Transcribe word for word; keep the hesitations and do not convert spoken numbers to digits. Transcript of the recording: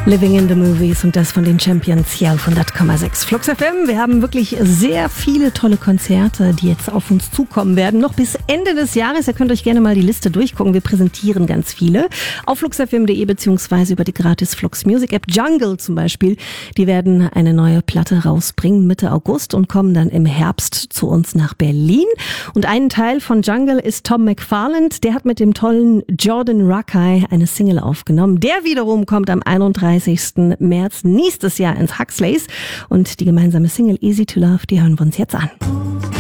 Living in the Movies und das von den Champions hier auf hundert Komma sechs Flux F M. Wir haben wirklich sehr viele tolle Konzerte, die jetzt auf uns zukommen werden. Noch bis Ende des Jahres. Ihr könnt euch gerne mal die Liste durchgucken. Wir präsentieren ganz viele auf flux f m punkt d e beziehungsweise über die gratis Flux Music App. Jungle zum Beispiel, die werden eine neue Platte rausbringen Mitte August und kommen dann im Herbst zu uns nach Berlin. Und ein Teil von Jungle ist Tom McFarland. Der hat mit dem tollen Jordan Rakei eine Single aufgenommen. Der wiederum kommt am einunddreißigsten März nächstes Jahr ins Huxleys und die gemeinsame Single Easy to Love, die hören wir uns jetzt an.